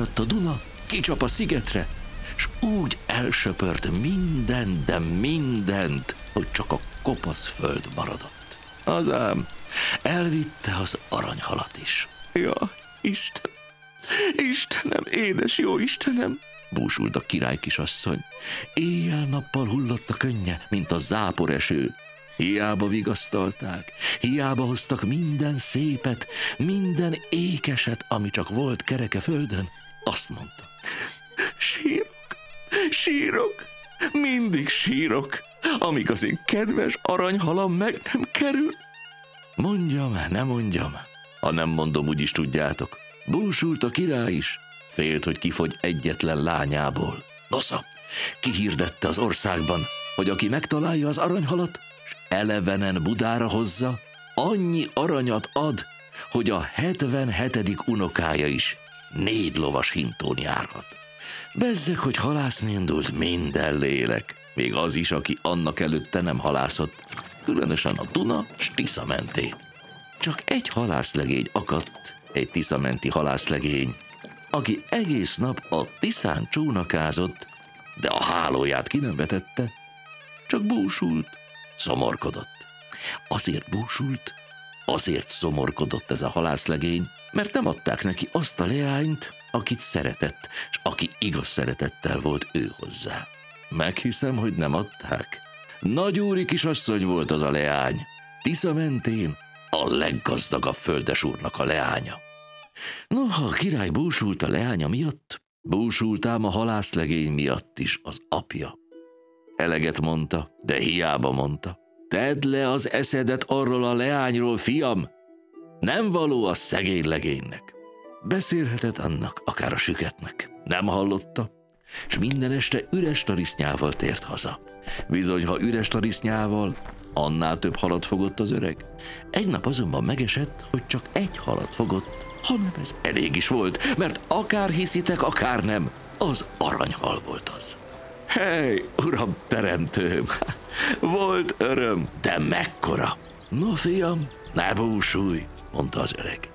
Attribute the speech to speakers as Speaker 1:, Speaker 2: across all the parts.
Speaker 1: Felmaradt a Duna, kicsap a szigetre, s úgy elsöpört mindent, de mindent, hogy csak a kopasz föld maradott. Az ám elvitte az aranyhalat is. Ja, Istenem, édes jó Istenem, búsult a király kisasszony. Éjjel-nappal hullott a könnye, mint a záporeső. Hiába vigasztalták, hiába hoztak minden szépet, minden ékeset, ami csak volt kereke földön. Azt mondta: sírok, mindig sírok, amíg az én kedves aranyhalam meg nem kerül. Mondjam, ne mondjam, ha nem mondom, úgyis tudjátok. Búsult a király is, félt, hogy kifogy egyetlen lányából. Nosza, kihirdette az országban, hogy aki megtalálja az aranyhalat, s elevenen Budára hozza, annyi aranyat ad, hogy a 77. unokája is 4 lovas hintón járhat. Bezzeg, hogy halászni indult minden lélek, még az is, aki annak előtte nem halászott, különösen a Duna s Tisza mentén. Csak egy halászlegény akadt, egy tiszamenti halászlegény, aki egész nap a Tiszán csónakázott, de a hálóját ki nem vetette, csak búsult, szomorkodott. Azért búsult, azért szomorkodott ez a halászlegény, mert nem adták neki azt a leányt, akit szeretett, és aki igaz szeretettel volt ő hozzá. Meghiszem, hogy nem adták. Nagyúri kisasszony volt az a leány, Tisza mentén a leggazdagabb földesúrnak a leánya. Noha a király búsult a leánya miatt, búsult ám a halászlegény miatt is az apja. Eleget mondta, de hiába mondta. Tedd le az eszedet arról a leányról, fiam, nem való a szegény legénynek. Beszélhetett annak, akár a süketnek. Nem hallotta, s minden este üres tarisznyával tért haza. Bizony, ha üres tarisznyával, annál több halat fogott az öreg. Egy nap azonban megesett, hogy csak egy halat fogott, hanem ez elég is volt, mert akár hiszitek, akár nem, az aranyhal volt az. Hely, uram teremtőm, volt öröm, de mekkora! No, fiam, ne búsulj, mondta az öreg.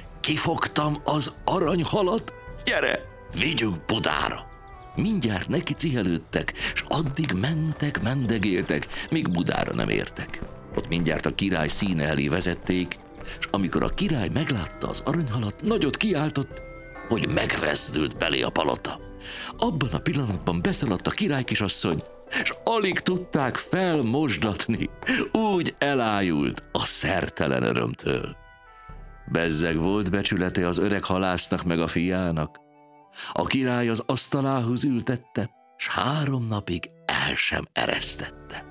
Speaker 1: Kifogtam az aranyhalat, gyere, vigyünk Budára! Mindjárt neki cihelődtek, s addig mentek, mendegéltek, míg Budára nem értek. Ott mindjárt a király színe elé vezették, s amikor a király meglátta az aranyhalat, nagyot kiáltott, hogy megrezdült belé a palota. Abban a pillanatban beszaladt a király kisasszony, s alig tudták felmosdatni, úgy elájult a szertelen örömtől. Bezzeg volt becsülete az öreg halásznak meg a fiának. A király az asztalához ültette, s 3 napig el sem eresztette.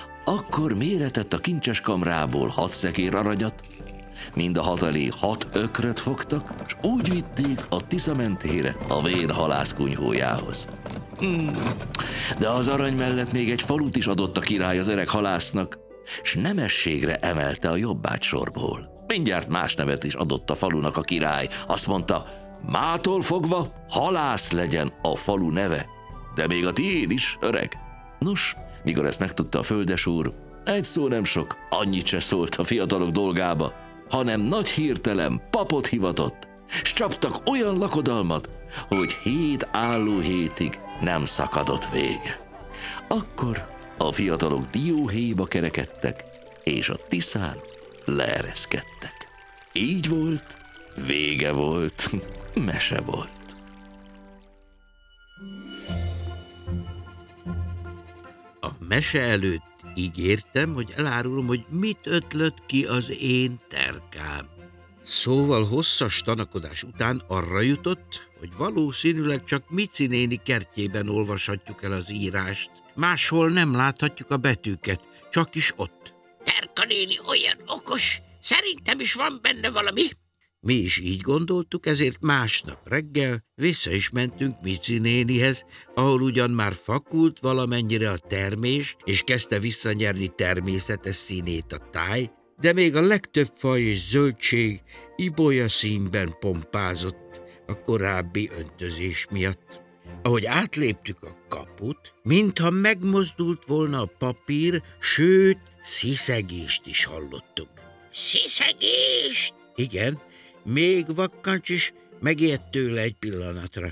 Speaker 1: Akkor méretett a kincses kamrából 6 szekér aranyat, mind a 6 elé 6 ökröt fogtak, s úgy vitték a Tisza mentére, a vérhalász kunyhójához. De az arany mellett még egy falut is adott a király az öreg halásznak, s nemességre emelte a jobbágy sorból. Mindjárt más nevet is adott a falunak a király. Azt mondta, mától fogva halász legyen a falu neve, de még a tiéd is, öreg. Nos, mikor ezt megtudta a földesúr, egy szó nem sok, annyit se szólt a fiatalok dolgába, hanem nagy hirtelen papot hivatott, s csaptak olyan lakodalmat, hogy 7 álló hétig nem szakadott vége. Akkor a fiatalok dióhéjba kerekedtek, és a Tiszán leereszkedtek. Így volt, vége volt, mese volt.
Speaker 2: A mese előtt ígértem, hogy elárulom, hogy mit ötlött ki az én terkám. Szóval hosszas tanakodás után arra jutott, hogy valószínűleg csak Mici néni kertjében olvashatjuk el az írást. Máshol nem láthatjuk a betűket, csak is ott.
Speaker 3: Terka néni olyan okos, szerintem is van benne valami.
Speaker 2: Mi is így gondoltuk, ezért másnap reggel vissza is mentünk Mici nénihez, ahol ugyan már fakult valamennyire a termés, és kezdte visszanyerni természetes színét a táj, de még a legtöbb faj és zöldség ibolya színben pompázott a korábbi öntözés miatt. Ahogy átléptük a kaput, mintha megmozdult volna a papír, sőt, sziszegést is hallottunk.
Speaker 3: Sziszegést?
Speaker 2: Igen, még vakkancs is Megijedt tőle egy pillanatra.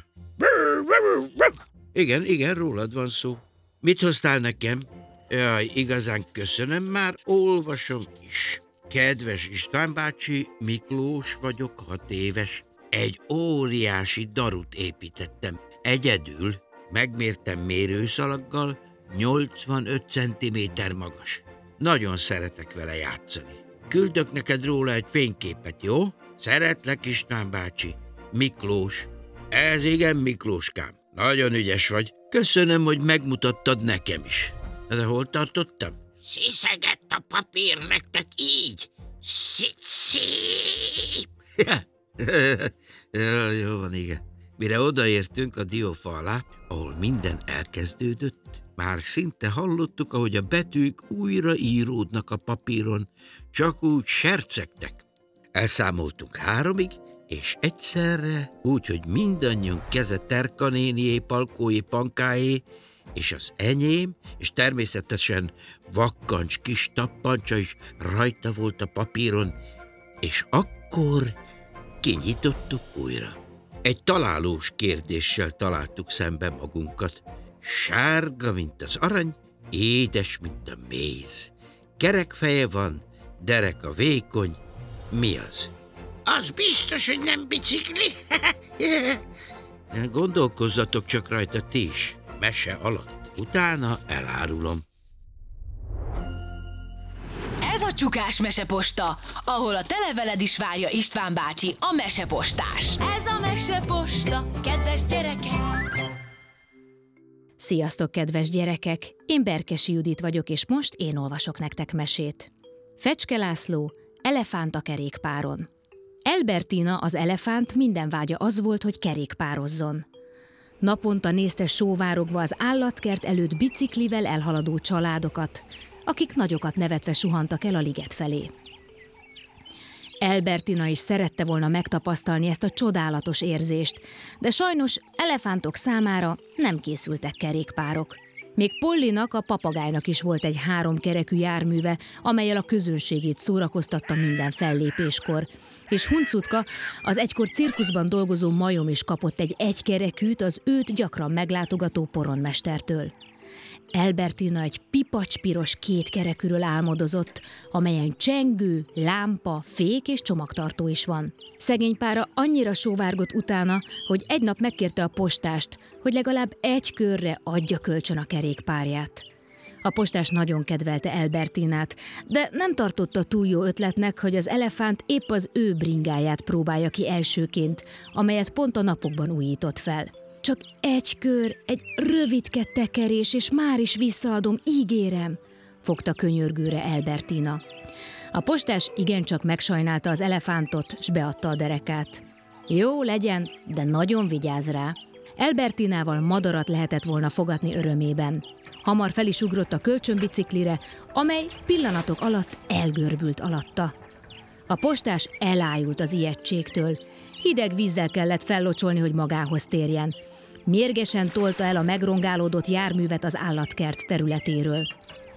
Speaker 2: Igen, rólad van szó. Mit hoztál nekem? Jaj, igazán köszönöm, már olvasom is. Kedves István bácsi, Miklós vagyok, 6 éves. Egy óriási darut építettem. Egyedül megmértem mérőszalaggal, 85 cm magas. Nagyon szeretek vele játszani. Küldök neked róla egy fényképet, jó? Szeretlek, István bácsi. Miklós. Ez igen, Miklóskám. Nagyon ügyes vagy. Köszönöm, hogy megmutattad nekem is. De hol tartottam?
Speaker 3: Sziszegett a papír nektek így. Szép.
Speaker 2: Jó van, igen. Mire odaértünk a diófa alá, ahol minden elkezdődött, már szinte hallottuk, ahogy a betűk újra íródnak a papíron, csak úgy sercegtek. Elszámoltunk 3-ig, és egyszerre, úgy, hogy mindannyiunk keze Terka nénié, Palkóé, Pankáé, és az enyém, és természetesen Vakkancs kis tappancsa is rajta volt a papíron, és akkor kinyitottuk újra. Egy találós kérdéssel találtuk szembe magunkat. Sárga, mint az arany, édes, mint a méz. Kerek feje van, dereka vékony. Mi az?
Speaker 3: Az biztos, hogy nem bicikli.
Speaker 2: Gondolkozzatok csak rajta ti is, mese alatt. Utána elárulom.
Speaker 4: Ez a Csukás Meseposta, ahol a televeled is várja István bácsi, a mesepostás. Ez a Meseposta, kedves gyerekek!
Speaker 5: Sziasztok, kedves gyerekek! Én Berkesi Judit vagyok, és most én olvasok nektek mesét. Fecske László, Elefánt a kerékpáron. Albertina, az elefánt, minden vágya az volt, hogy kerékpározzon. Naponta nézte sóvárogva az állatkert előtt biciklivel elhaladó családokat, akik nagyokat nevetve suhantak el a liget felé. Albertina is szerette volna megtapasztalni ezt a csodálatos érzést, de sajnos elefántok számára nem készültek kerékpárok. Még Pollinak, a papagájnak is volt egy 3 kerekű járműve, amellyel a közönségét szórakoztatta minden fellépéskor, és Huncutka, az egykor cirkuszban dolgozó majom is kapott egy 1 kerekűt az őt gyakran meglátogató poronmestertől. Albertina egy pipacspiros 2 kerekűről álmodozott, amelyen csengő, lámpa, fék és csomagtartó is van. Szegény pára annyira sóvárgott utána, hogy egy nap megkérte a postást, hogy legalább 1 körre adja kölcsön a kerékpárját. A postás nagyon kedvelte Albertinát, de nem tartotta túl jó ötletnek, hogy az elefánt épp az ő bringáját próbálja ki elsőként, amelyet pont a napokban újított fel. Csak 1 kör, egy rövidke tekerés, és már is visszaadom, ígérem, fogta könyörgőre Albertina. A postás igencsak megsajnálta az elefántot, s beadta a derekát. Jó legyen, de nagyon vigyázz rá. Albertinával madarat lehetett volna fogadni örömében. Hamar fel is ugrott a kölcsönbiciklire, amely pillanatok alatt elgörbült alatta. A postás elájult az ijegységtől. Hideg vízzel kellett fellocsolni, hogy magához térjen. Mérgesen tolta el a megrongálódott járművet az állatkert területéről.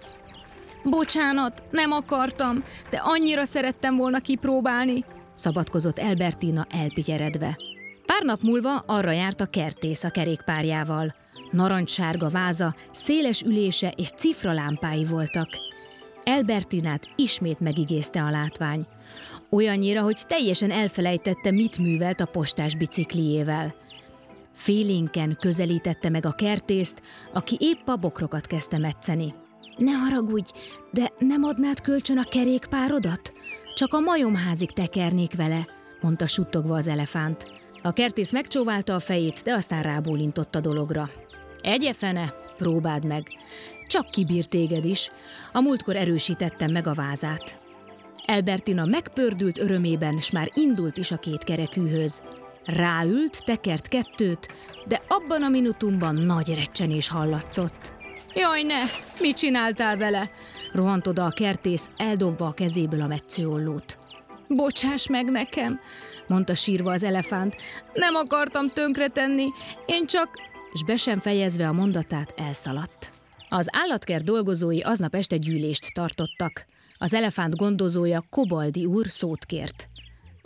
Speaker 5: Bocsánat, nem akartam, de annyira szerettem volna kipróbálni, szabadkozott Albertina elpityeredve. Pár nap múlva arra járt a kertész a kerékpárjával. Narancssárga váza, széles ülése és cifralámpái voltak. Albertinát ismét megigézte a látvány. Olyannyira, hogy teljesen elfelejtette, mit művelt a postás bicikliével. Félénken közelítette meg a kertészt, aki épp a bokrokat kezdte metszeni. Ne haragudj, de nem adnád kölcsön a kerékpárodat? Csak a majomházig tekernék vele, mondta suttogva az elefánt. A kertész megcsóválta a fejét, de aztán rábólintott a dologra. Egye fene, próbáld meg. Csak kibír téged is. A múltkor erősítettem meg a vázát. Albertina megpördült örömében, s már indult is a 2 kerekűhöz. Ráült, tekert 2, de abban a minutumban nagy recsenés hallatszott. Jaj, ne! Mit csináltál vele? Rohant oda a kertész, eldobva a kezéből a metszőollót. Bocsáss meg nekem, mondta sírva az elefánt. Nem akartam tönkretenni, én csak... És be sem fejezve a mondatát elszaladt. Az állatkert dolgozói aznap este gyűlést tartottak. Az elefánt gondozója, Kobaldi úr szót kért.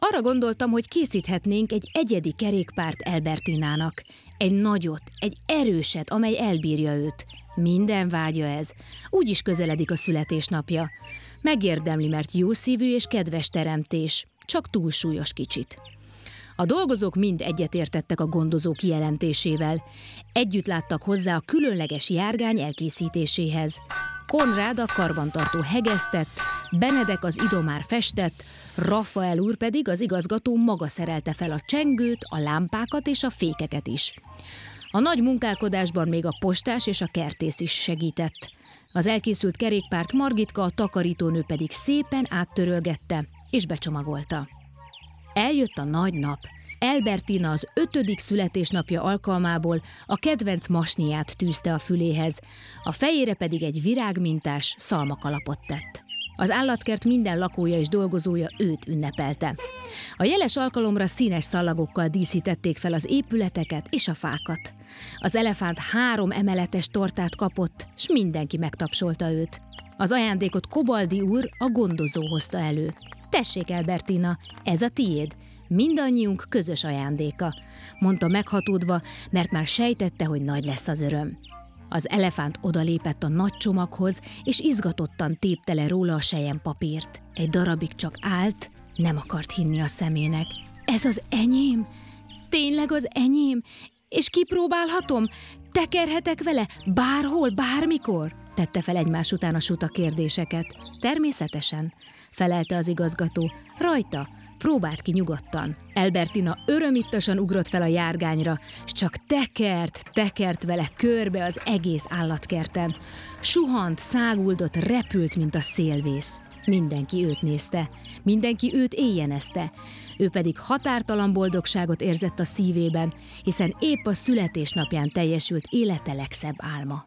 Speaker 5: Arra gondoltam, hogy készíthetnénk egy egyedi kerékpárt Albertinának. Egy nagyot, egy erőset, amely elbírja őt. Minden vágya ez. Úgy is közeledik a születésnapja. Megérdemli, mert jószívű és kedves teremtés. Csak túlsúlyos kicsit. A dolgozók mind egyetértettek a gondozó kijelentésével. Együtt láttak hozzá a különleges járgány elkészítéséhez. Konrád a karbantartó hegesztett, Benedek az idomár festett, Rafael úr pedig az igazgató maga szerelte fel a csengőt, a lámpákat és a fékeket is. A nagy munkálkodásban még a postás és a kertész is segített. Az elkészült kerékpárt Margitka, a takarítónő pedig szépen áttörölgette és becsomagolta. Eljött a nagy nap. Albertina az 5. születésnapja alkalmából a kedvenc masniát tűzte a füléhez, a fejére pedig egy virágmintás szalmakalapot tett. Az állatkert minden lakója és dolgozója őt ünnepelte. A jeles alkalomra színes szallagokkal díszítették fel az épületeket és a fákat. Az elefánt 3 emeletes tortát kapott, s mindenki megtapsolta őt. Az ajándékot Kobaldi úr, a gondozó hozta elő. Tessék, Albertina, ez a tiéd. Mindannyiunk közös ajándéka, mondta meghatódva, mert már sejtette, hogy nagy lesz az öröm. Az elefánt odalépett a nagy csomaghoz, és izgatottan tépte le róla a selyempapírt. Egy darabig csak állt, nem akart hinni a szemének. Ez az enyém? Tényleg az enyém? És kipróbálhatom? Tekerhetek vele? Bárhol, bármikor? Tette fel egymás után a suta kérdéseket. Természetesen, felelte az igazgató. Rajta, próbált ki nyugodtan. Albertina örömittasan ugrott fel a járgányra, s csak tekert vele körbe az egész állatkerten. Suhant, száguldott, repült, mint a szélvész. Mindenki őt nézte, mindenki őt éjjenezte. Ő pedig határtalan boldogságot érzett a szívében, hiszen épp a születésnapján teljesült élete legszebb álma.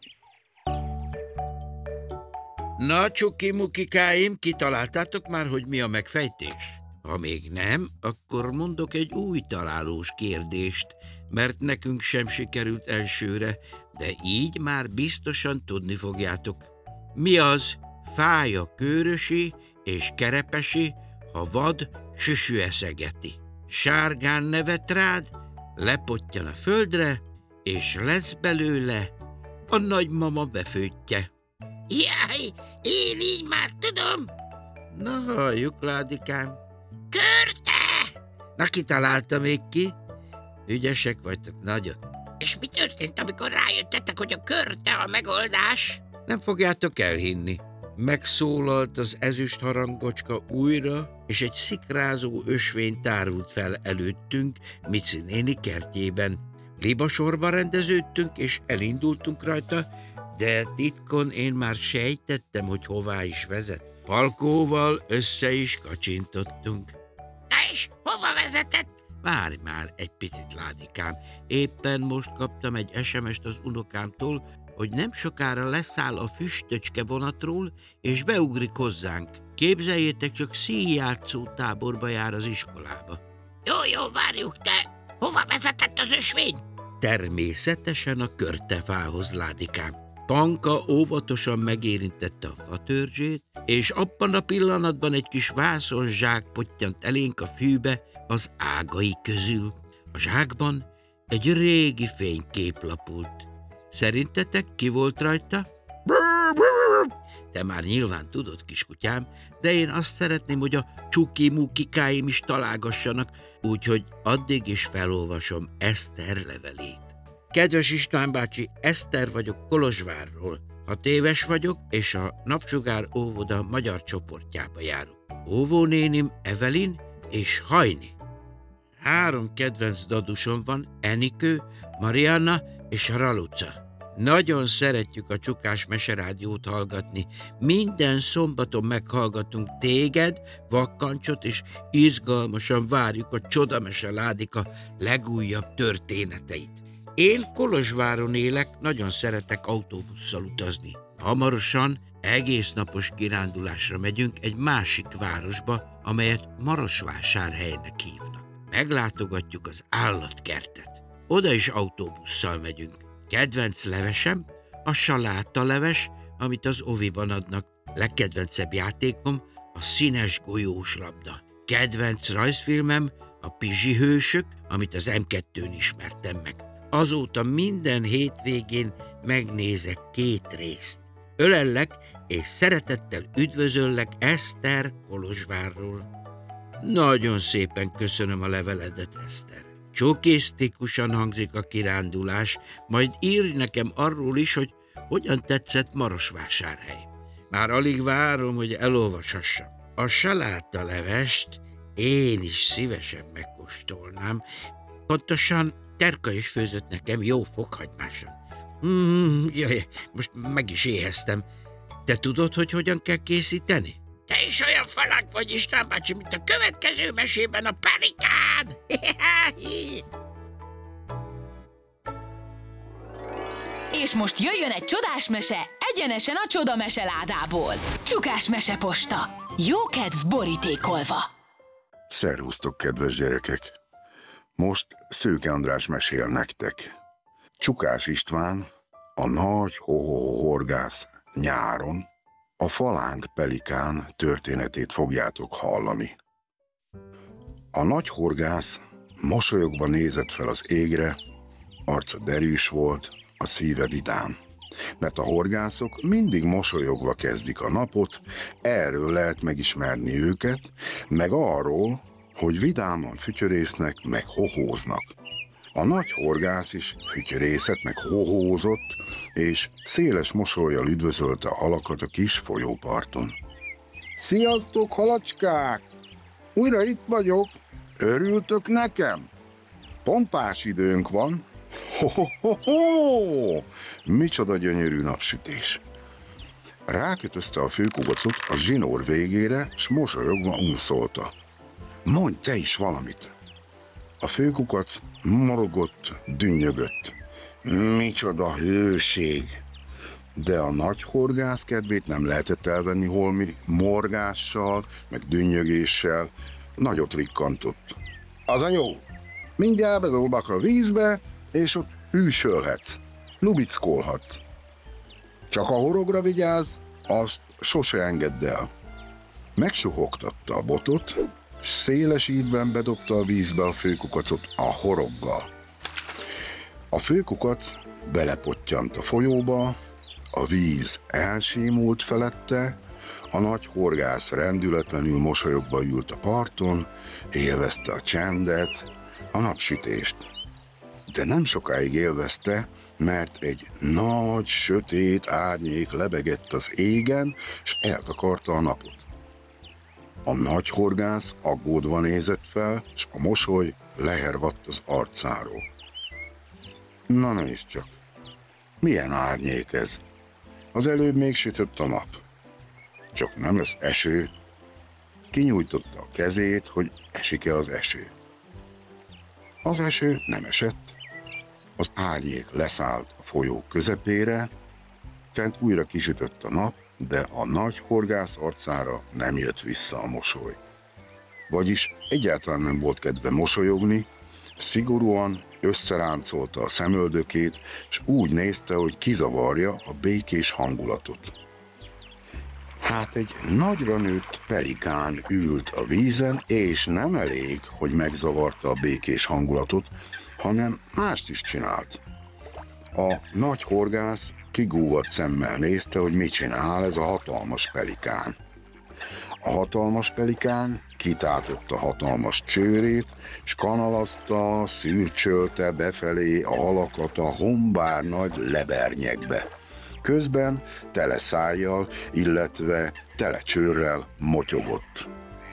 Speaker 2: Na, csuki-mukikáim, kitaláltátok már, hogy mi a megfejtés? Ha még nem, akkor mondok egy új találós kérdést, mert nekünk sem sikerült elsőre, de így már biztosan tudni fogjátok. Mi az fája kőrösi és kerepesi, ha vad süsű eszegeti? Sárgán nevet rád, lepottyan a földre, és lesz belőle a nagymama befőttje.
Speaker 3: Jaj, én így már tudom.
Speaker 2: Na, halljuk, Ládikám.
Speaker 3: Körte!
Speaker 2: Na, kitalálta még ki? Ügyesek vagytok nagyon.
Speaker 3: És mi történt, amikor rájöttetek, hogy a körte a megoldás?
Speaker 2: Nem fogjátok elhinni. Megszólalt az ezüst harangocska újra, és egy szikrázó ösvény tárult fel előttünk Mici néni kertjében. Libasorba rendeződtünk, és elindultunk rajta, de titkon én már sejtettem, hogy hová is vezet. Palkóval össze is kacsintottunk.
Speaker 3: Na és hova vezetett?
Speaker 2: Várj már egy picit, Ládikám. Éppen most kaptam egy SMS-t az unokámtól, hogy nem sokára leszáll a füstöcske vonatról, és beugrik hozzánk. Képzeljétek csak, színjátszó táborba jár az iskolába.
Speaker 3: Jó, várjuk, de hova vezetett az ösvény?
Speaker 2: Természetesen a körtefához, Ládikám. Panka óvatosan megérintette a fatörzsét, és abban a pillanatban egy kis vászonzsák pottyant elénk a fűbe az ágai közül. A zsákban egy régi fénykép lapult. Szerintetek ki volt rajta? Te már nyilván tudod, kiskutyám, de én azt szeretném, hogy a csuki-mukikáim is találgassanak, úgyhogy addig is felolvasom Eszter levelét. Kedves István bácsi, Eszter vagyok Kolozsvárról. 6 éves vagyok, és a Napsugár óvoda magyar csoportjába járok. Óvónénim Evelin és Hajni. 3 kedvenc dadusom van, Enikő, Marianna és Raluca. Nagyon szeretjük a Csukás Meserádiót hallgatni. Minden szombaton meghallgatunk téged, Vakkancsot, és izgalmasan várjuk a Csodamese Ládika legújabb történeteit. Én Kolozsváron élek, nagyon szeretek autóbusszal utazni. Hamarosan egésznapos kirándulásra megyünk egy másik városba, amelyet Marosvásárhelynek hívnak. Meglátogatjuk az állatkertet. Oda is autóbusszal megyünk. Kedvenc levesem a salátaleves, amit az oviban adnak. Legkedvencebb játékom a színes golyós labda. Kedvenc rajzfilmem a Pizsi hősök, amit az M2-n ismertem meg. Azóta minden hétvégén megnézek 2 részt. Ölellek és szeretettel üdvözöllek Eszter Kolozsvárról. Nagyon szépen köszönöm a leveledet, Eszter. Csokésztikusan hangzik a kirándulás, majd írj nekem arról is, hogy hogyan tetszett Marosvásárhely. Már alig várom, hogy elolvashassam. A salátalevest én is szívesen megkóstolnám. Pontosan Terka is főzött nekem jó fokhagymáson. Jaj, most meg is éheztem. Te tudod, hogy hogyan kell készíteni?
Speaker 3: Te is olyan falág vagy, István bácsi, mint a következő mesében a pelikán!
Speaker 4: És most jöjjön egy csodás mese, egyenesen a csoda meseládából. Csukás meseposta. Jó kedv borítékolva.
Speaker 6: Szervusztok, kedves gyerekek! Most Szőke András mesél nektek. Csukás István, a nagy horgász nyáron, a falánk pelikán történetét fogjátok hallani. A nagy horgász mosolyogva nézett fel az égre, arca derűs volt, a szíve vidám. Mert a horgászok mindig mosolyogva kezdik a napot, erről lehet megismerni őket, meg arról, hogy vidáman fütyörésznek, meg hohóznak. A nagy horgász is fütyörészett, meg hohózott, és széles mosollyal üdvözölte a halakat a kis folyóparton. Sziasztok, halacskák! Újra itt vagyok. Örültök nekem? Pompás időnk van. Ho-ho-ho-ho! Micsoda gyönyörű napsütés! Rákötözte a főkugacot a zsinór végére, s mosolyogva unszolta. Mondj te is valamit! A főkukac morogott, dünnyögött. Micsoda hőség! De a nagy horgász kedvét nem lehetett elvenni holmi morgással, meg dünnyögéssel. Nagyot rikkantott. Az a jó! Mindjárt bedobak a vízbe, és ott hűsölhetsz, lubickolhatsz. Csak a horogra vigyázz, azt sose engedd el. Megsuhogtatta a botot, s széles ívben bedobta a vízbe a főkukacot a horoggal. A főkukac belepottyant a folyóba, a víz elsémult felette, a nagy horgász rendületlenül mosolyogva ült a parton, élvezte a csendet, a napsütést. De nem sokáig élvezte, mert egy nagy, sötét árnyék lebegett az égen, s eltakarta a napot. A nagy horgász aggódva nézett fel, s a mosoly lehervadt az arcáról. Na nézd csak, milyen árnyék ez? Az előbb még sütött a nap. Csak nem lesz eső. Kinyújtotta a kezét, hogy esik-e az eső. Az eső nem esett. Az árnyék leszállt a folyó közepére, fent újra kisütött a nap, de a nagy horgász arcára nem jött vissza a mosoly. Vagyis egyáltalán nem volt kedve mosolyogni, szigorúan összeráncolta a szemöldökét, és úgy nézte, hogy kizavarja a békés hangulatot. Hát egy nagyra nőtt pelikán ült a vízen, és nem elég, hogy megzavarta a békés hangulatot, hanem mást is csinált. A nagy horgász kigúvadt szemmel nézte, hogy mit csinál ez a hatalmas pelikán. A hatalmas pelikán kitátotta hatalmas csőrét, s kanalazta, szürcsölte befelé a halakat a hombár nagy lebernyekbe. Közben tele szájjal, illetve tele csőrrel motyogott.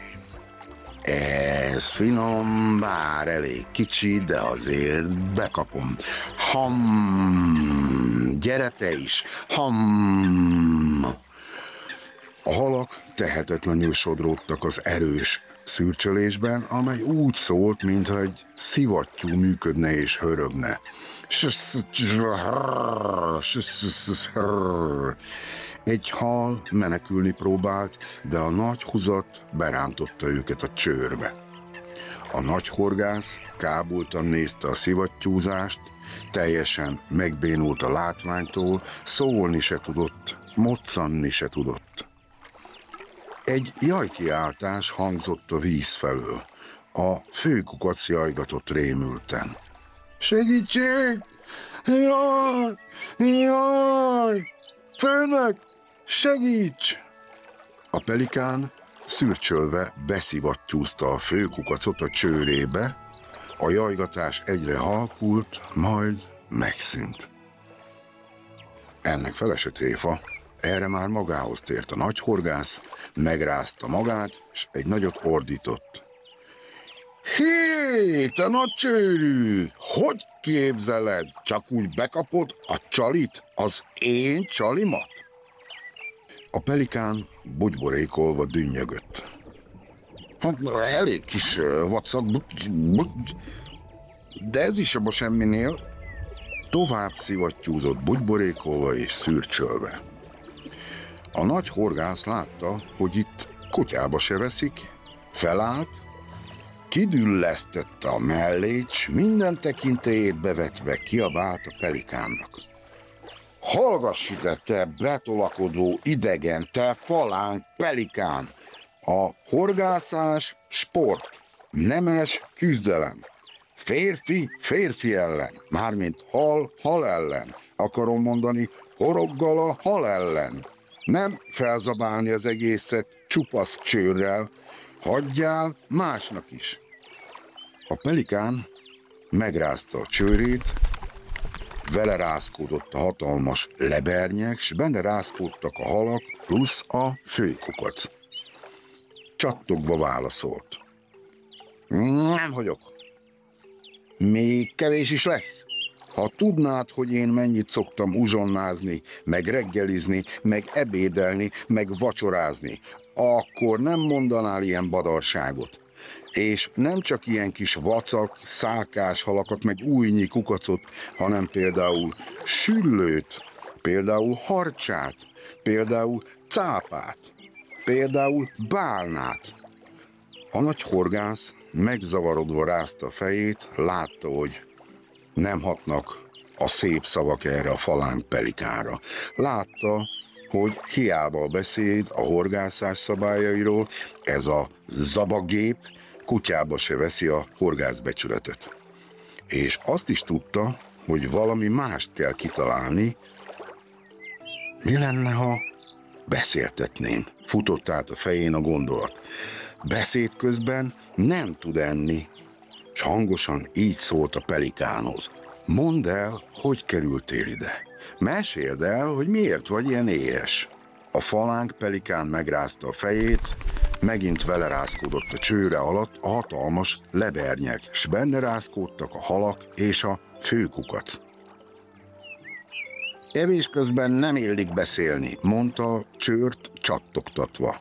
Speaker 6: Ez finom, bár elég kicsi, de azért bekapom. Gyere te is, A halak tehetetlenül sodródtak az erős szürcsölésben, amely úgy szólt, mintha egy szivattyú működne és hörögne. Egy hal menekülni próbált, de a nagy húzat berántotta őket a csőrbe. A nagy horgász kábultan nézte a szivattyúzást, teljesen megbénult a látványtól, szólni se tudott, moccanni se tudott. Egy jajkiáltás hangzott a víz felől. A főkukac jajgatott rémülten. Segítség! Jaj! Jaj! Főnök! Segíts! A pelikán szürcsölve beszivattyúzta a főkukacot a csőrébe, a jajgatás egyre halkult, majd megszűnt. Ennek fele se tréfa, erre már magához tért a nagyhorgász, megrázta magát, és egy nagyot ordított. Hé, te nagy csőrű! Hogy képzeled? Csak úgy bekapod a csalit, az én csalimat? A pelikán bugyborékolva dünnyögött. Hát elég kis vacak, de ez is abba semminél. Tovább szivattyúzott bugyborékolva és szürcsölve. A nagy horgász látta, hogy itt kutyába se veszik, felállt, kidüllesztette a mellét, s minden tekintélyét bevetve kiabált a pelikánnak. Hallgass ide, te betolakodó idegen, te falánk pelikán! A horgászás sport, nemes küzdelem. Férfi férfi ellen, mármint hal ellen. Akarom mondani, horoggal a hal ellen. Nem felzabálni az egészet csupasz csőrrel, hagyjál másnak is. A pelikán megrázta a csőrét, vele rázkódott a hatalmas lebernyek, s benne rázkódtak a halak plusz a főkukac. Csattogva válaszolt. Nem hagyok. Még kevés is lesz. Ha tudnád, hogy én mennyit szoktam uzsonnázni, meg reggelizni, meg ebédelni, meg vacsorázni, akkor nem mondanál ilyen badarságot. És nem csak ilyen kis vacak, szálkás halakat, meg újnyi kukacot, hanem például süllőt, például harcsát, például cápát, például bálnát. A nagy horgász megzavarodva rázta a fejét, látta, hogy nem hatnak a szép szavak erre a falánk pelikánra. Látta, hogy hiába beszéd a horgászás szabályairól, ez a zabagép kutyába se veszi a horgászbecsületet. És azt is tudta, hogy valami mást kell kitalálni. Mi lenne, ha beszéltetném? Futott át a fején a gondolat. Beszéd közben nem tud enni, s hangosan így szólt a pelikánhoz. Mondd el, hogy kerültél ide. Meséld el, hogy miért vagy ilyen éhes. A falánk pelikán megrázta a fejét, megint vele rázkódott a csőre alatt a hatalmas lebernyek, s benne rázkódtak a halak és a főkukac. Evés közben nem illik beszélni, mondta a csőrt csattogtatva.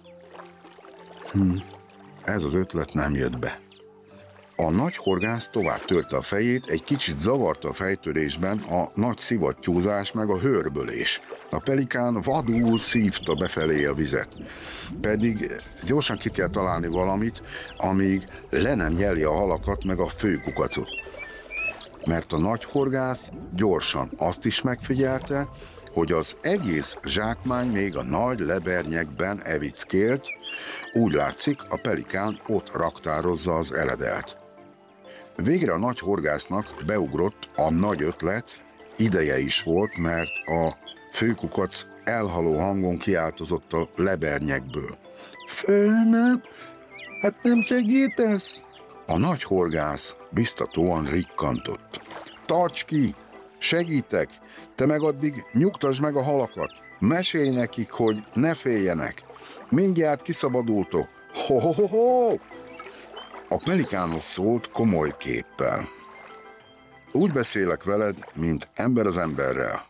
Speaker 6: Ez az ötlet nem jött be. A nagy horgász tovább törte a fejét, egy kicsit zavarta a fejtörésben a nagy szivattyúzás meg a hörbölés. A pelikán vadul szívta befelé a vizet. Pedig gyorsan ki kell találni valamit, amíg le nem nyeli a halakat meg a főkukacot. Mert a nagy horgász gyorsan azt is megfigyelte, hogy az egész zsákmány még a nagy lebernyekben evickélt, úgy látszik, a pelikán ott raktározza az eledelt. Végre a nagy horgásznak beugrott a nagy ötlet, ideje is volt, mert a főkukac elhaló hangon kiáltozott a lebernyekből. Főnök, hát nem segítesz? A nagy horgász biztatóan rikkantott. Tarts ki, segítek, te meg addig nyugtasd meg a halakat. Mesélj nekik, hogy ne féljenek. Mindjárt kiszabadultok. Ho-ho-ho-ho! A pelikánhoz szólt komoly képpel. Úgy beszélek veled, mint ember az emberrel.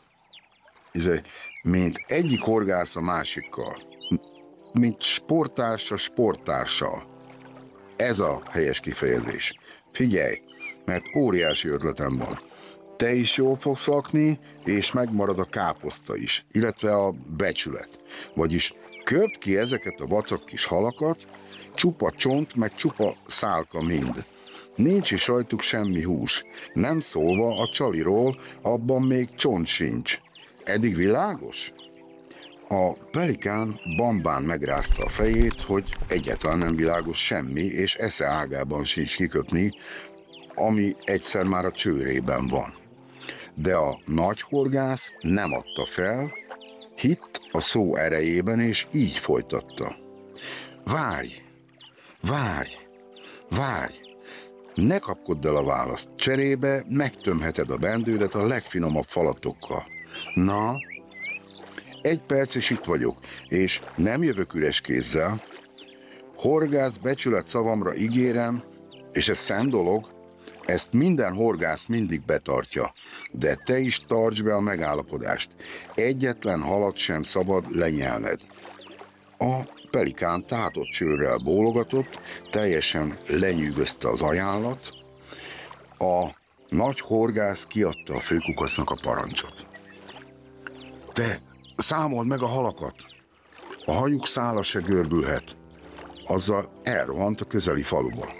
Speaker 6: Mint egyik horgász a másikkal. Mint sporttársa sporttársal. Ez a helyes kifejezés. Figyelj, mert óriási ötletem van. Te is jól fogsz lakni, és megmarad a káposzta is, illetve a becsület. Vagyis köpd ki ezeket a vacak kis halakat, csupa csont, meg csupa szálka mind. Nincs is rajtuk semmi hús. Nem szólva a csaliról, abban még csont sincs. Eddig világos? A pelikán bambán megrázta a fejét, hogy egyáltalán nem világos semmi, és esze ágában sincs kiköpni, ami egyszer már a csőrében van. De a nagy horgász nem adta fel, hitt a szó erejében, és így folytatta. Várj, várj, várj! Ne kapkodd el a választ, cserébe megtömheted a bendődet a legfinomabb falatokkal. Na, 1 perc és itt vagyok, és nem jövök üres kézzel. Horgász becsület szavamra ígérem, és ez szent dolog, ezt minden horgász mindig betartja, de te is tartsd be a megállapodást. Egyetlen halat sem szabad lenyelned. A pelikán tátott csőrrel bólogatott, teljesen lenyűgözte az ajánlat. A nagy horgász kiadta a főkukacnak a parancsot. Te számold meg a halakat, a hajuk szála se görbülhet. Azzal elrohant a közeli faluba.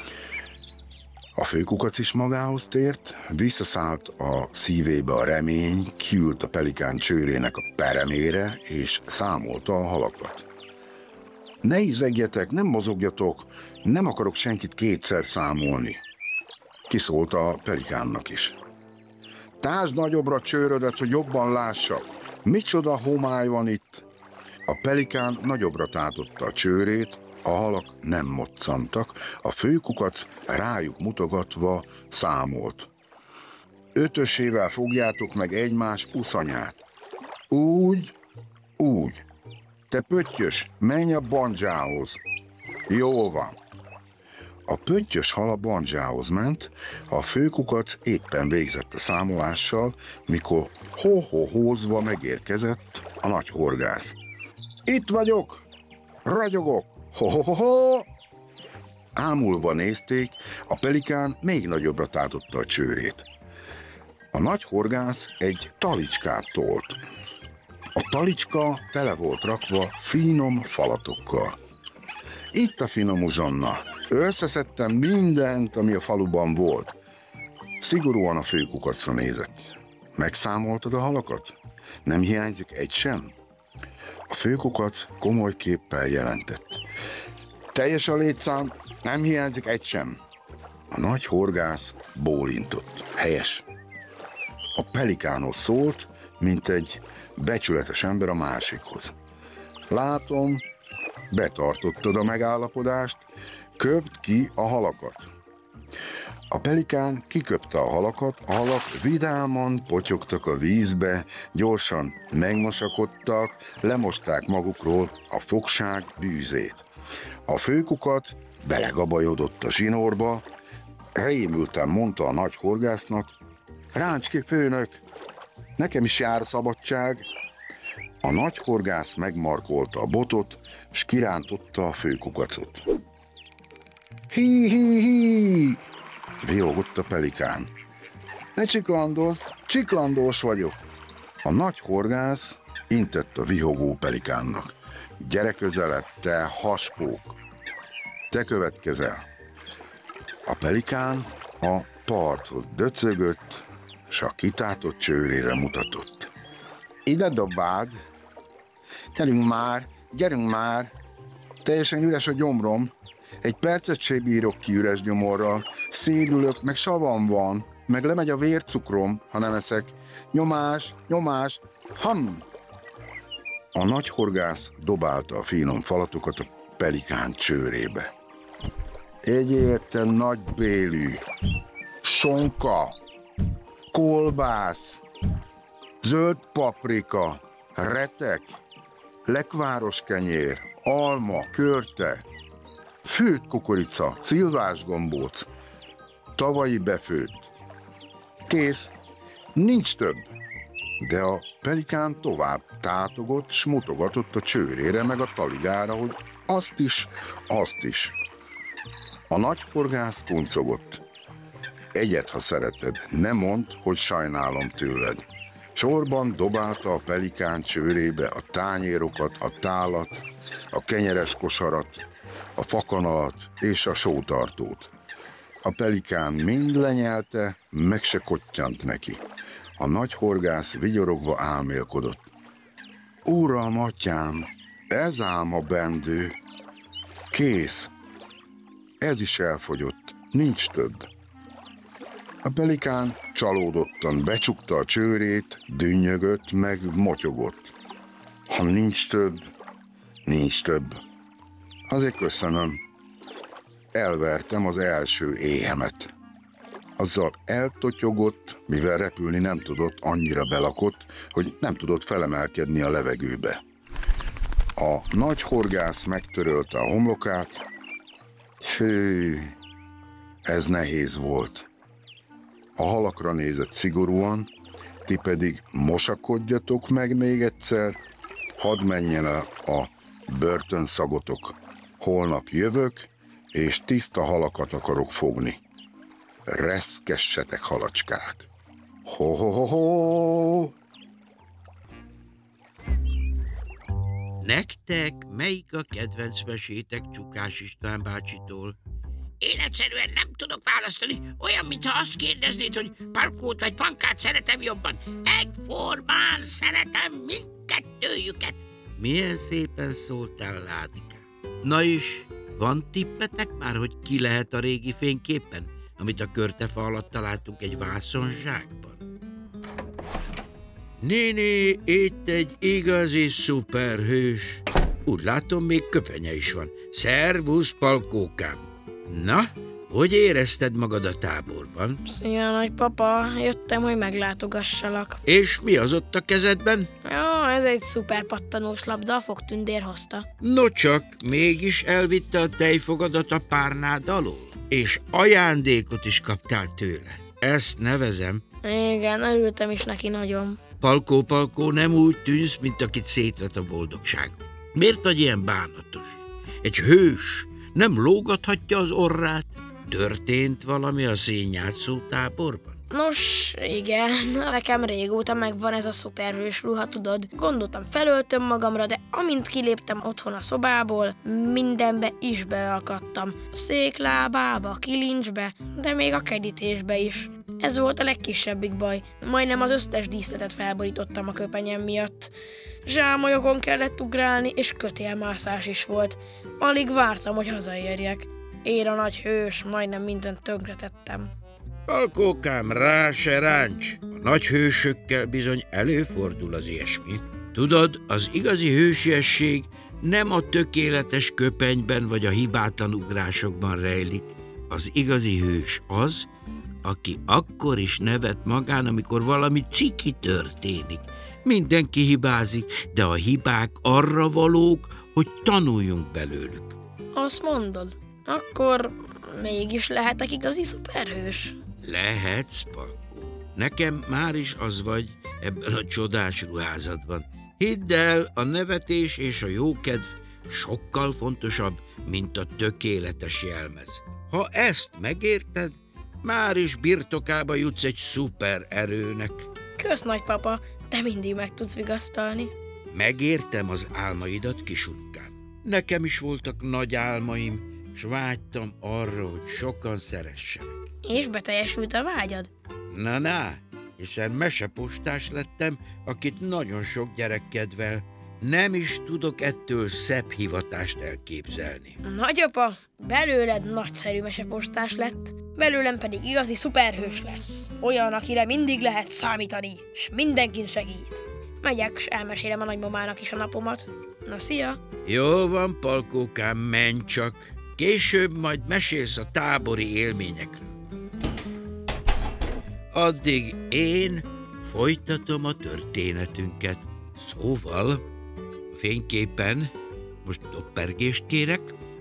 Speaker 6: A főkukac is magához tért, visszaszállt a szívébe a remény, kiült a pelikán csőrének a peremére, és számolta a halakat. Ne izegjetek, nem mozogjatok, nem akarok senkit 2-szer számolni. Kiszólt a pelikánnak is. Tásd nagyobbra csőrödet, hogy jobban lássak. Micsoda homály van itt! A pelikán nagyobbra tátotta a csőrét, a halak nem moccantak, a főkukac rájuk mutogatva számolt. 5-ösével fogjátok meg egymás uszanyát. Úgy, úgy. Te pöttyös, menj a bandzsához. Jól van. A pöttyös hal a bandzsához ment, a főkukac éppen végzett a számolással, mikor ho-ho-hózva megérkezett a nagy horgász. Itt vagyok, ragyogok, ho-ho-ho-ho! Ámulva nézték, a pelikán még nagyobbra tátotta a csőrét. A nagy horgász egy talicskát tolt. A talicska tele volt rakva finom falatokkal. Itt a finom uzsonna. Összeszedtem mindent, ami a faluban volt. Szigorúan a főkukacra nézett. Megszámoltad a halakat? Nem hiányzik egy sem? A főkukac komoly képpel jelentett. Teljes a létszám, nem hiányzik egy sem. A nagy horgász bólintott. Helyes. A pelikánhoz szólt, mint egy becsületes ember a másikhoz. Látom, betartottad a megállapodást, köpd ki a halakat. A pelikán kiköpte a halakat, a halak vidáman potyogtak a vízbe, gyorsan megmosakodtak, lemosták magukról a fogság bűzét. A főkukac belegabajodott a zsinórba, rémülten mondta a nagy horgásznak, ráncs ki, főnök, nekem is jár a szabadság. A nagy horgász megmarkolta a botot, s kirántotta a főkukacot. Hi-hi-hi! Vihogott a pelikán. Ne csiklandozz, csiklandós vagyok. A nagy horgász intett a vihogó pelikánnak. Gyere közelebb, te haspók! Te következel. A pelikán a parthoz döcögött, s a kitátott csőrére mutatott. Ide dobáld! Gyerünk már! Teljesen üres a gyomrom. Egy percet se bírok ki üres gyomorral. Szédülök, meg savam van, meg lemegy a vércukrom, ha nem eszek. Nyomás, nyomás, A nagy horgász dobálta a finom falatokat a pelikán csőrébe. Egyél te nagybélű, sonka, kolbász, zöld paprika, retek, lekváros kenyér, alma, körte, főtt kukorica, szilvás gombóc, tavalyi befőtt. Kész, nincs több. De a pelikán tovább tátogott, s mutogatott a csőrére meg a taligára, hogy azt is. A nagy horgász kuncogott. Egyet, ha szereted, ne mondd, hogy sajnálom tőled. Sorban dobálta a pelikán csőrébe a tányérokat, a tálat, a kenyeres kosarat, a fakanalat és a sótartót. A pelikán mind lenyelte, meg se kottyant neki. A nagy horgász vigyorogva álmélkodott. Uram, atyám, ez ám a bendő. Kész. Ez is elfogyott. Nincs több. A pelikán csalódottan becsukta a csőrét, dünnyögött, meg motyogott. Ha nincs több, nincs több. Azért köszönöm. Elvertem az első éhemet. Azzal eltotyogott, mivel repülni nem tudott, annyira belakott, hogy nem tudott felemelkedni a levegőbe. A nagy horgász megtörölte a homlokát. Hű, ez nehéz volt. A halakra nézett szigorúan, ti pedig mosakodjatok meg még egyszer, hadd menjen el a börtönszagotok. Holnap jövök, és tiszta halakat akarok fogni. Reszkessetek, halacskák! Ho-ho-ho-ho!
Speaker 2: Nektek melyik a kedvenc mesétek Csukás István bácsitól?
Speaker 3: Én egyszerűen nem tudok választani, olyan, mintha azt kérdeznéd, hogy Palkót vagy Pankát szeretem jobban. Egyformán szeretem mindkettőjüket.
Speaker 2: Milyen szépen szóltál, Ládikám. Na is, van tippetek már, hogy ki lehet a régi fényképen, amit a körtefa alatt találtunk egy vászonzsákban? Néni, itt egy igazi szuperhős. Úgy látom, még köpenye is van. Szervusz, Palkókám! Na, hogy érezted magad a táborban?
Speaker 7: Szia, nagypapa, jöttem, hogy meglátogassalak.
Speaker 2: És mi az ott a kezedben?
Speaker 7: Jó, ez egy szuper pattanós labda, a fogtündér hozta.
Speaker 2: Nocsak, mégis elvitte a tejfogadat a párnád alól, és ajándékot is kaptál tőle. Ezt nevezem.
Speaker 7: Igen, örültem is neki nagyon.
Speaker 2: Palkó, nem úgy tűnsz, mint akit szétvet a boldogság. Miért vagy ilyen bánatos? Egy hős nem lógathatja az orrát? Történt valami a színjátszó táborban?
Speaker 7: Nos, igen, nekem régóta megvan ez a szuperhős ruha, tudod. Gondoltam, felöltöm magamra, de amint kiléptem otthon a szobából, mindenbe is beakadtam. A széklábába, a kilincsbe, de még a kedítésbe is. Ez volt a legkisebbik baj. Majdnem az összes díszletet felborítottam a köpenyem miatt. Zsámolyokon kellett ugrálni, és kötélmászás is volt. Alig vártam, hogy hazaérjek. Én a nagy hős, majdnem mindent tönkretettem.
Speaker 2: Palkókám, rá se ráncs! A nagy hősökkel bizony előfordul az ilyesmi. Tudod, az igazi hősiesség nem a tökéletes köpenyben vagy a hibátlan ugrásokban rejlik. Az igazi hős az, aki akkor is nevet magán, amikor valami ciki történik. Mindenki hibázik, de a hibák arra valók, hogy tanuljunk belőlük.
Speaker 7: Azt mondod? Akkor mégis lehetek igazi szuperhős?
Speaker 2: Lehetsz, Palkó. Nekem már is az vagy ebben a csodás ruházatban. Hidd el, a nevetés és a jókedv sokkal fontosabb, mint a tökéletes jelmez. Ha ezt megérted, már is birtokába jutsz egy szuper erőnek.
Speaker 7: Kösz, nagypapa, te mindig meg tudsz vigasztalni.
Speaker 2: Megértem az álmaidat, kisunkám. Nekem is voltak nagy álmaim, s vágytam arra, hogy sokan szeressenek.
Speaker 7: És beteljesült a vágyad?
Speaker 2: Na, hiszen mesepostás lettem, akit nagyon sok gyerek kedvel. Nem is tudok ettől szebb hivatást elképzelni.
Speaker 7: Nagyapa, belőled nagyszerű mesepostás lett, belőlem pedig igazi szuperhős lesz. Olyan, akire mindig lehet számítani, s mindenkin segít. Megyek, s elmesélem a nagymamának is a napomat. Na, szia!
Speaker 2: Jól van, Palkókám, menj csak. Később majd mesélsz a tábori élményekről. Addig én folytatom a történetünket. Szóval, a fényképen most doppergést kérek.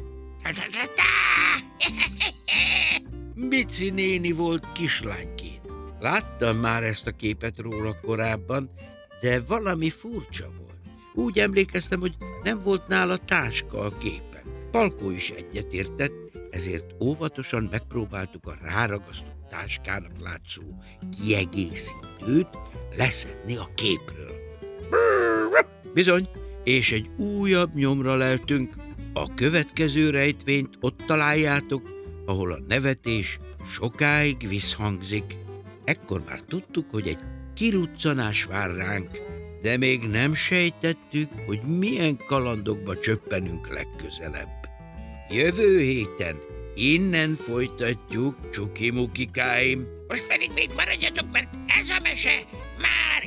Speaker 2: Bici néni volt kislányként. Láttam már ezt a képet róla korábban, de valami furcsa volt. Úgy emlékeztem, hogy nem volt nála táska a képen. Palkó is egyetértett, ezért óvatosan megpróbáltuk a ráragasztott táskának látszó kiegészítőt leszedni a képről. Bizony, és egy újabb nyomra leltünk. A következő rejtvényt ott találjátok, ahol a nevetés sokáig visszhangzik. Ekkor már tudtuk, hogy egy kiruccanás vár ránk, de még nem sejtettük, hogy milyen kalandokba csöppenünk legközelebb. Jövő héten innen folytatjuk, csuki-mukikáim.
Speaker 3: Most pedig még maradjatok, mert ez a mese már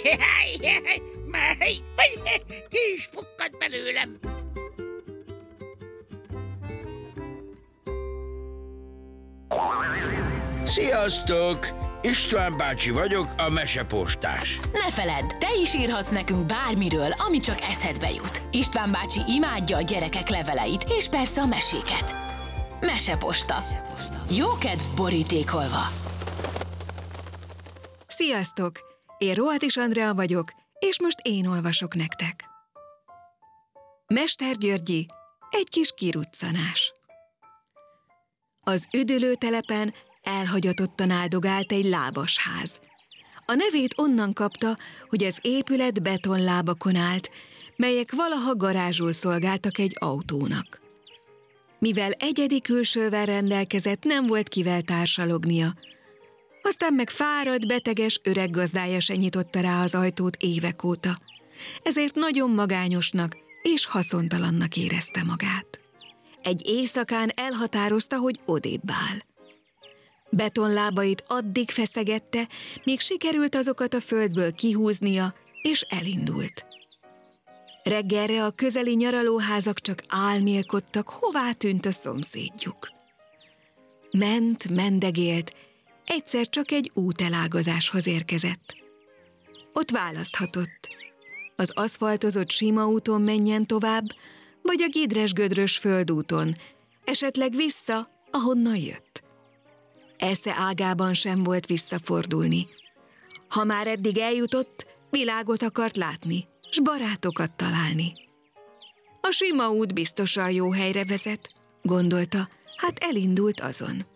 Speaker 3: ki is pukkant belőlem.
Speaker 2: Sziasztok! István bácsi vagyok, a mesepostás.
Speaker 4: Ne feledd, te is írhatsz nekünk bármiről, ami csak eszedbe jut. István bácsi imádja a gyerekek leveleit, és persze a meséket. Meseposta. Jó kedv borítékolva.
Speaker 8: Sziasztok! Én Rohatis Andrea vagyok, és most én olvasok nektek. Mester Györgyi, egy kis kiruccanás. Az üdülőtelepen elhagyatottan áldogált egy lábas ház. A nevét onnan kapta, hogy az épület betonlábakon állt, melyek valaha garázsul szolgáltak egy autónak. Mivel egyedi külsővel rendelkezett, nem volt kivel társalognia. Aztán meg fáradt, beteges öreg gazdája se nyitotta rá az ajtót évek óta. Ezért nagyon magányosnak és haszontalannak érezte magát. Egy éjszakán elhatározta, hogy odébb áll. Betonlábait addig feszegette, míg sikerült azokat a földből kihúznia, és elindult. Reggelre a közeli nyaralóházak csak álmélkodtak, hová tűnt a szomszédjuk. Mendegélt, egyszer csak egy útelágazáshoz érkezett. Ott választhatott. Az aszfaltozott sima úton menjen tovább, vagy a gidres-gödrös földúton, esetleg vissza, ahonnan jött. Esze ágában sem volt visszafordulni. Ha már eddig eljutott, világot akart látni, s barátokat találni. A sima út biztosan jó helyre vezet, gondolta, hát elindult azon.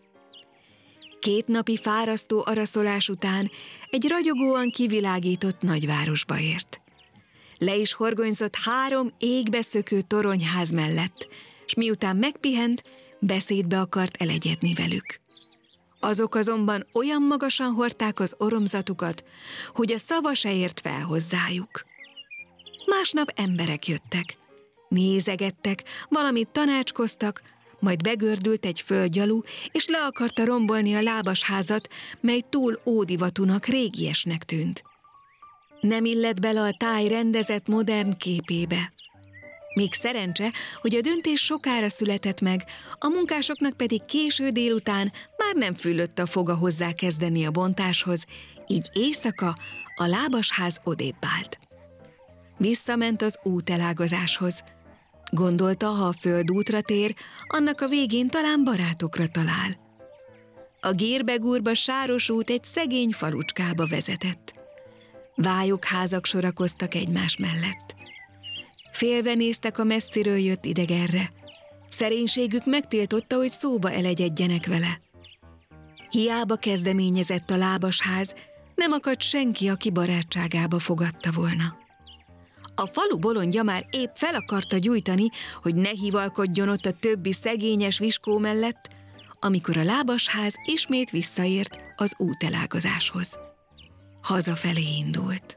Speaker 8: 2 napi fárasztó araszolás után egy ragyogóan kivilágított nagyvárosba ért. Le is horgonyzott 3 égbeszökő toronyház mellett, s miután megpihent, beszédbe akart elegyedni velük. Azok azonban olyan magasan hordták az oromzatukat, hogy a szava se ért fel hozzájuk. Másnap emberek jöttek, nézegettek, valamit tanácskoztak, majd begördült egy földgyalú, és le akarta rombolni a lábas házat, mely túl ódivatúnak, régiesnek tűnt. Nem illett bele a táj rendezett modern képébe. Még szerencse, hogy a döntés sokára született meg, a munkásoknak pedig késő délután már nem fülött a foga hozzá kezdeni a bontáshoz, így éjszaka a lábas ház odébb állt. Visszament az útelágazáshoz. Gondolta, ha a földútra tér, annak a végén talán barátokra talál. A gérbe-gúrba sáros út egy szegény falucskába vezetett. Vályok házak sorakoztak egymás mellett. Félve néztek a messziről jött idegenre. Szerénységük megtiltotta, hogy szóba elegyedjenek vele. Hiába kezdeményezett a lábas ház, nem akadt senki, aki barátságába fogadta volna. A falu bolondja már épp fel akarta gyújtani, hogy ne hivalkodjon ott a többi szegényes viskó mellett, amikor a lábas ház ismét visszaért az útelágazáshoz. Hazafelé indult.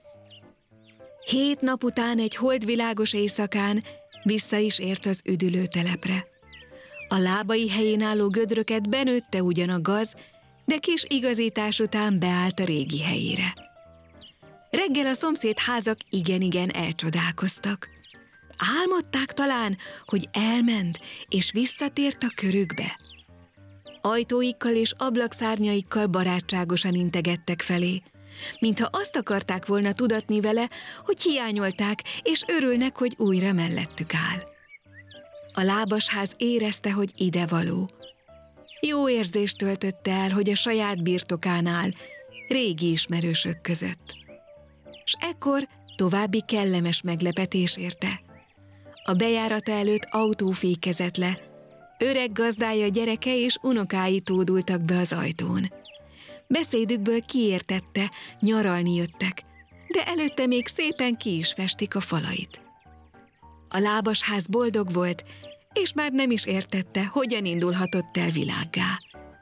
Speaker 8: 7 nap után egy holdvilágos éjszakán vissza is ért az üdülőtelepre. A lábai helyén álló gödröket benőtte ugyan a gaz, de kis igazítás után beállt a régi helyére. Reggel a szomszéd házak igen-igen elcsodálkoztak. Álmodták talán, hogy elment és visszatért a körükbe. Ajtóikkal és ablakszárnyaikkal barátságosan integettek felé, mintha azt akarták volna tudatni vele, hogy hiányolták, és örülnek, hogy újra mellettük áll. A lábasház érezte, hogy idevaló. Jó érzést töltötte el, hogy a saját birtokán áll, régi ismerősök között. S ekkor további kellemes meglepetés érte. A bejárata előtt autó fékezett le, öreg gazdája gyereke és unokái tódultak be az ajtón. Beszédükből kiértette, nyaralni jöttek, de előtte még szépen ki is festik a falait. A lábasház boldog volt, és már nem is értette, hogyan indulhatott el világgá.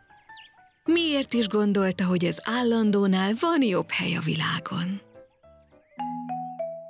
Speaker 8: Miért is gondolta, hogy az állandónál van jobb hely a világon?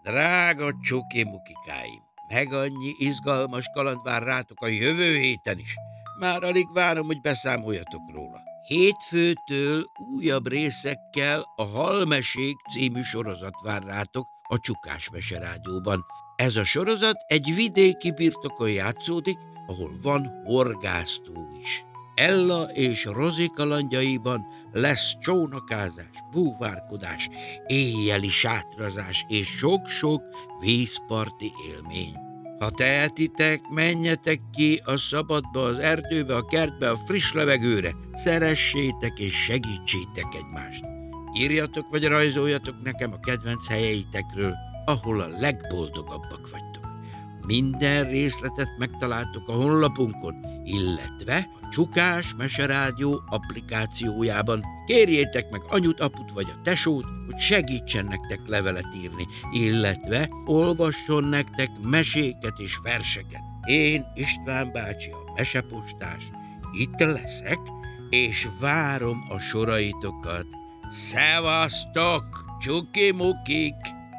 Speaker 2: Drága csuki-mukikáim, meg annyi izgalmas kaland vár rátok a jövő héten is. Már alig várom, hogy beszámoljatok róla. Hétfőtől újabb részekkel a Halmesék című sorozat vár rátok a Csukás Mese Rádióban. Ez a sorozat egy vidéki birtokon játszódik, ahol van horgásztó is. Ella és Rozi kalandjaiban lesz csónakázás, búvárkodás, éjjeli sátrazás és sok-sok vízparti élmény. Ha tehetitek, menjetek ki a szabadba, az erdőbe, a kertbe, a friss levegőre. Szeressétek és segítsétek egymást. Írjatok vagy rajzoljatok nekem a kedvenc helyeitekről, ahol a legboldogabbak vagytok. Minden részletet megtaláltok a honlapunkon, illetve a Csukás Mese Rádió applikációjában. Kérjétek meg anyut, aput vagy a tesót, hogy segítsen nektek levelet írni, illetve olvasson nektek meséket és verseket. Én, István bácsi, a mesepostás, itt leszek, és várom a soraitokat. Szevasztok, csuki-mukik!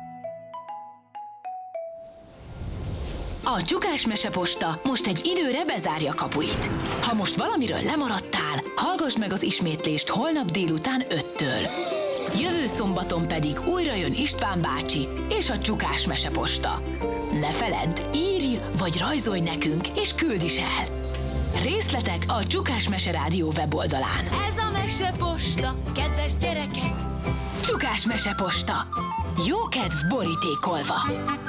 Speaker 4: A Csukás Meseposta most egy időre bezárja kapuit. Ha most valamiről lemaradtál, hallgass meg az ismétlést holnap délután 5-től. Jövő szombaton pedig újra jön István bácsi és a Csukás Meseposta. Ne feledd, írj vagy rajzolj nekünk, és küld is el! Részletek a Csukás Mese Rádió weboldalán.
Speaker 9: Ez a Meseposta, kedves gyerekek!
Speaker 4: Csukás Meseposta. Jó kedv borítékolva!